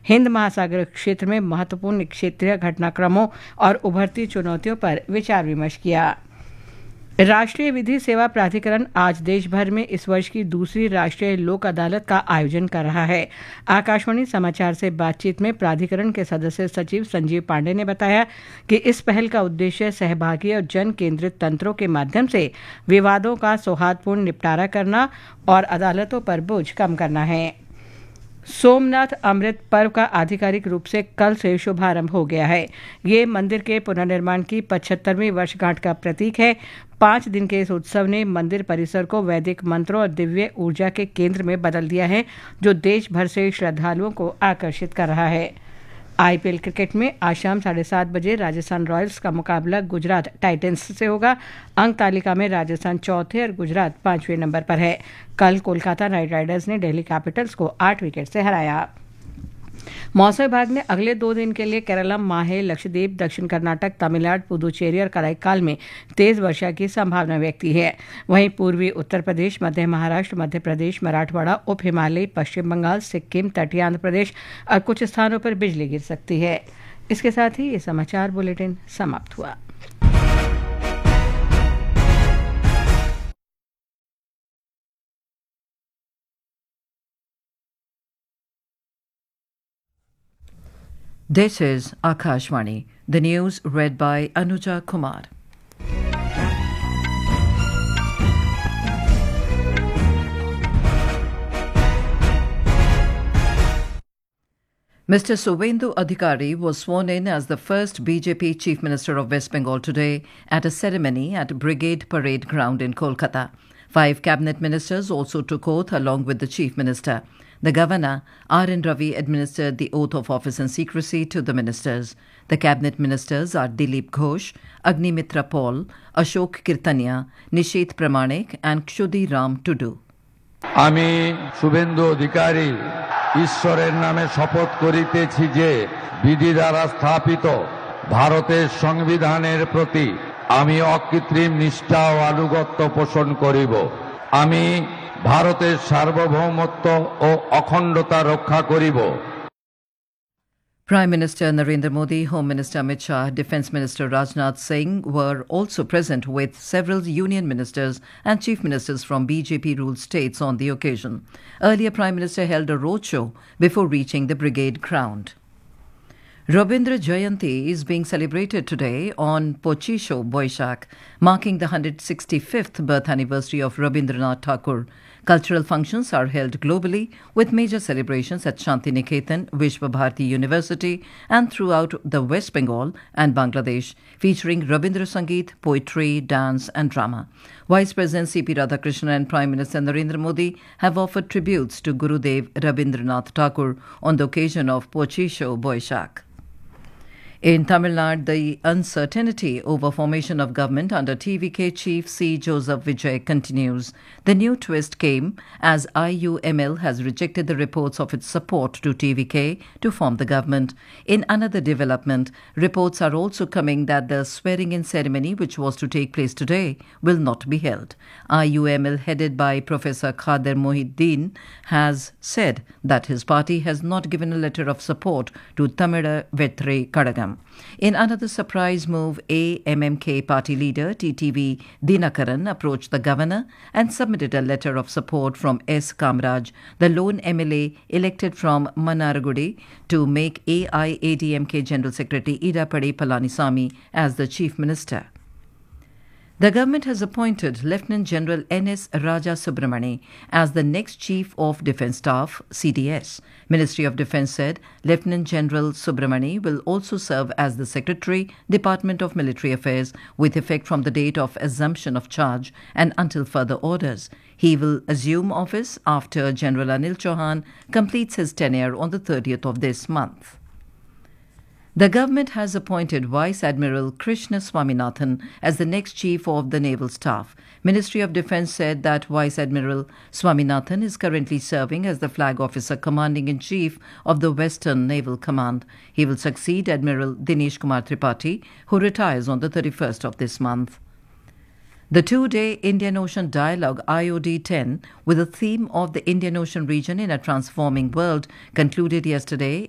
हिंद महासागर क्षेत्र में महत्वपूर्ण क्षेत्रीय घटनाक्रमों और उभरती चुनौतियों पर विचार विमर्श किया। राष्ट्रीय विधि सेवा प्राधिकरण आज देश भर में इस वर्ष की दूसरी राष्ट्रीय लोक अदालत का आयोजन कर रहा है। आकाशवाणी समाचार से बातचीत में प्राधिकरण के सदस्य सचिव संजीव पांडे ने बताया कि इस पहल का उद्देश्य सहभागी और जन केंद्रित तंत्रों के माध्यम से विवादों का सौहार्दपूर्ण निपटारा करना और अदालतों पर बोझ कम करना है। सोमनाथ अमृत पर्व का आधिकारिक रूप से कल से शुभारंभ हो गया है। ये मंदिर के पुनर्निर्माण की 75वीं वर्षगांठ का प्रतीक है। 5 दिन के इस उत्सव ने मंदिर परिसर को वैदिक मंत्रों और दिव्य ऊर्जा के केंद्र में बदल दिया है, जो देश भर से श्रद्धालुओं को आकर्षित कर रहा है। आईपीएल क्रिकेट में आज शाम 7:30 बजे राजस्थान रॉयल्स का मुकाबला गुजरात टाइटंस से होगा। अंक तालिका में राजस्थान चौथे और गुजरात 5वें नंबर पर है। कल कोलकाता नाइट राइडर्स ने दिल्ली कैपिटल्स को 8 विकेट से हराया। मौसम विभाग ने अगले 2 दिन के लिए केरलम, माहे, लक्षद्वीप, दक्षिण कर्नाटक, तमिलनाडु, पुदुचेरी और कराईकाल में तेज वर्षा की संभावना व्यक्त की है। वहीं पूर्वी उत्तर प्रदेश, मध्य महाराष्ट्र, मध्य प्रदेश, मराठवाड़ा, उप हिमालय, पश्चिम बंगाल, सिक्किम, तटीय आंध्र प्रदेश और कुछ स्थानों पर बिजली गिर सकती है। इसके साथ ही ये समाचार बुलेटिन समाप्त हुआ। This is Akashvani, the news read by Anuja Kumar. Mr. Suvendu Adhikari was sworn in as the first BJP Chief Minister of West Bengal today at a ceremony at Brigade Parade Ground in Kolkata. 5 cabinet ministers also took oath along with the Chief Minister. The Governor, R.N. Ravi, administered the oath of office in secrecy to the ministers. The cabinet ministers are Dilip Ghosh, Agnimitra Paul, Ashok Kirtania, Nishit Pramanik and Kshudi Ram Tudu. আমি শুভেন্দু অধিকারী ঈশ্বরের নামে শপথ করিতেছি যে বিধি দ্বারা স্থাপিত ভারতের সংবিধানের প্রতি আমি অকৃত্রিম নিষ্ঠা ও আনুগত্য পোষণ করিব। আমি ভারতের সার্বভৌমত্ব ও অখণ্ডতা রক্ষা করিব। Prime Minister Narendra Modi, Home Minister Amit Shah, Defence Minister Rajnath Singh were also present with several union ministers and chief ministers from BJP-ruled states on the occasion. Earlier, Prime Minister held a roadshow before reaching the brigade ground. Rabindra Jayanti is being celebrated today on Pochisho Boishakh, marking the 165th birth anniversary of Rabindranath Tagore. Cultural functions are held globally with major celebrations at Shantiniketan, Vishwa Bharati University and throughout the West Bengal and Bangladesh, featuring Rabindra Sangeet, poetry, dance and drama. Vice President C.P. Radhakrishnan and Prime Minister Narendra Modi have offered tributes to Gurudev Rabindranath Tagore on the occasion of Pochisho Boishakh. In Tamil Nadu, the uncertainty over formation of government under TVK chief C. Joseph Vijay continues. The new twist came as IUML has rejected the reports of its support to TVK to form the government. In another development, reports are also coming that the swearing-in ceremony, which was to take place today, will not be held. IUML, headed by Professor Khader Mohiuddin, has said that his party has not given a letter of support to Tamira Vetri Kadagam. In another surprise move, AMMK party leader TTV Dinakaran approached the governor and submitted a letter of support from S. Kamraj, the lone MLA elected from Manaragudi, to make AIADMK General Secretary Idapadi Palanisamy as the Chief Minister. The government has appointed Lieutenant General N.S. Raja Subramani as the next Chief of Defence Staff, CDS. Ministry of Defence said Lieutenant General Subramani will also serve as the Secretary, Department of Military Affairs, with effect from the date of assumption of charge and until further orders. He will assume office after General Anil Chauhan completes his tenure on the 30th of this month. The government has appointed Vice Admiral Krishna Swaminathan as the next Chief of the Naval Staff. Ministry of Defence said that Vice Admiral Swaminathan is currently serving as the Flag Officer Commanding-in-Chief of the Western Naval Command. He will succeed Admiral Dinesh Kumar Tripathi, who retires on the 31st of this month. The 2-day Indian Ocean Dialogue IOD-10 with the theme of the Indian Ocean region in a transforming world concluded yesterday